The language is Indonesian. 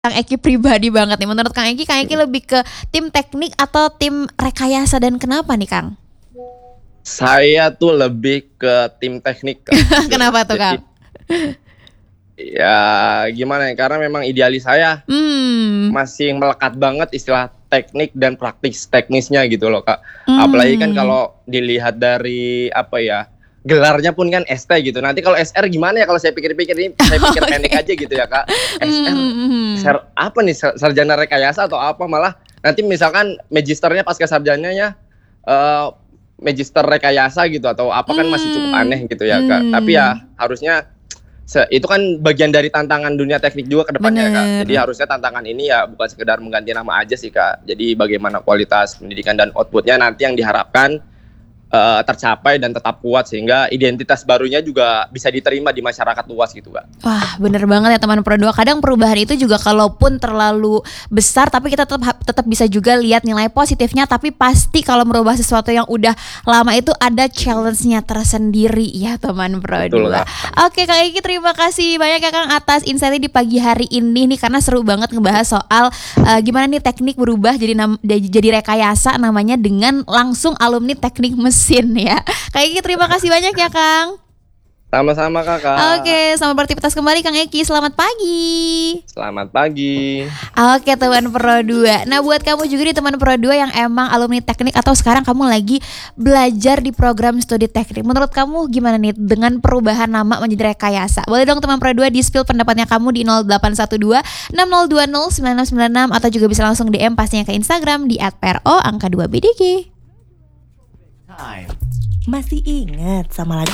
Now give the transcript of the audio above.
Kang Eki pribadi banget nih, menurut Kang Eki lebih ke tim teknik atau tim rekayasa dan kenapa nih Kang? Saya tuh lebih ke tim teknik, Kak, jujur. Kenapa tuh Kang? Jadi, ya gimana ya, karena memang idealis saya masih melekat banget istilah teknik dan praktis teknisnya gitu loh, Kak. Apalagi kan kalau dilihat dari apa ya, gelarnya pun kan ST gitu. Nanti kalau SR gimana ya kalau saya pikir-pikir ini, saya pikir pendek aja gitu ya, Kak. SR apa nih, sarjana rekayasa atau apa, malah nanti misalkan magisternya pasca sarjananya magister rekayasa gitu atau apa, kan masih cukup aneh gitu ya, Kak. Tapi ya harusnya itu kan bagian dari tantangan dunia teknik juga ke depannya, Kak. Jadi harusnya tantangan ini ya bukan sekedar mengganti nama aja sih, Kak. Jadi bagaimana kualitas pendidikan dan outputnya nanti yang diharapkan tercapai dan tetap kuat sehingga identitas barunya juga bisa diterima di masyarakat luas gitu, Kak. Wah, bener banget ya teman Pro 2. Kadang perubahan itu juga kalaupun terlalu besar, tapi kita tetap bisa juga lihat nilai positifnya. Tapi pasti kalau merubah sesuatu yang udah lama itu ada challenge-nya tersendiri ya teman Pro 2. Betul, Kak. Oke Kang Eki, terima kasih banyak ya Kang atas insight-nya di pagi hari ini nih, karena seru banget ngebahas soal gimana nih teknik berubah jadi rekayasa namanya dengan langsung alumni teknik mesin ya. Kang Eki, terima kasih banyak ya Kang. Sama-sama, Kakak. Oke, selamat beraktivitas kembali Kang Eki. Selamat pagi. Selamat pagi. Oke teman Pro 2. Nah buat kamu juga nih teman Pro 2 yang emang alumni teknik atau sekarang kamu lagi belajar di program studi teknik, menurut kamu gimana nih dengan perubahan nama menjadi rekayasa? Boleh dong teman Pro 2 di spill pendapatnya kamu di 0812 6020 9696 atau juga bisa langsung DM pastinya ke Instagram di @pro_2bdg. Masih ingat sama lagu